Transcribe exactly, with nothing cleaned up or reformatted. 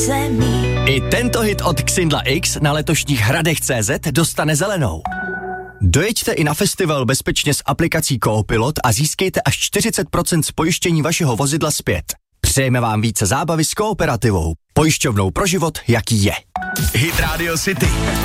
I tento hit od Xindla X na letošních hradech tečka cé zet dostane zelenou. Dojeďte i na festival bezpečně s aplikací Coopilot a získejte až čtyřicet procent z pojištění vašeho vozidla zpět. Přejeme vám více zábavy s Kooperativou. Pojišťovnou pro život, jaký je. Hit Radio City.